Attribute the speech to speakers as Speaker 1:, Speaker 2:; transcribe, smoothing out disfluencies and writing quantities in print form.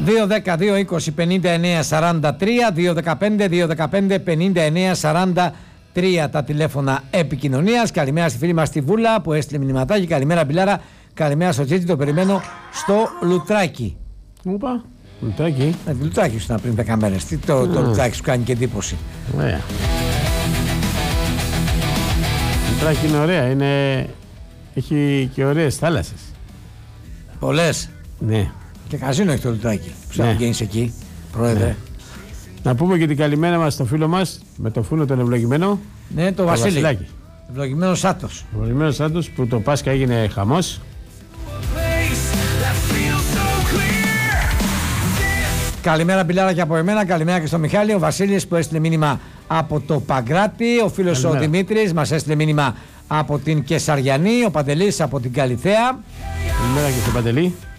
Speaker 1: 2-10-20-59-43, 2-15-215-59-43 τα τηλέφωνα επικοινωνίας. Καλημέρα στη φίλη μας τη Βούλα που έστειλε μηνυματάκι. Καλημέρα Μπιλάρα, καλημέρα στο Τσίτσι, το περιμένω στο Λουτράκι.
Speaker 2: Μου είπα, Λουτράκι.
Speaker 1: Λουτράκι σου πριν 10 μέρες. Τι το Λουτράκι σου κάνει και εντύπωση.
Speaker 2: Ωραία. Λουτράκι είναι ωραία, έχει και ωραίες θάλασσες.
Speaker 1: Πολλές.
Speaker 2: Ναι.
Speaker 1: Και καζίνο έχει το Λουτράκι. Ψάχνω και είσαι εκεί, πρόεδρε. Ναι.
Speaker 2: Να πούμε και την καλημέρα μας στο φίλο μας με το φούνο τον ευλογημένο.
Speaker 1: Ναι, το Βασίλη. Ευλογημένο Σάτος.
Speaker 2: Ευλογημένο Σάτος που το Πάσχα έγινε χαμός.
Speaker 1: Καλημέρα Μπιλάρα και από εμένα, καλημέρα και στο Μιχάλη. Ο Βασίλης που έστειλε μήνυμα από το Παγκράτη, ο φίλος ο Δημήτρης μας έστειλε μήνυμα από την Κεσαριανή, ο Παντελής από την Καλιθέα.
Speaker 2: Καλημέρα και στο Παντελή.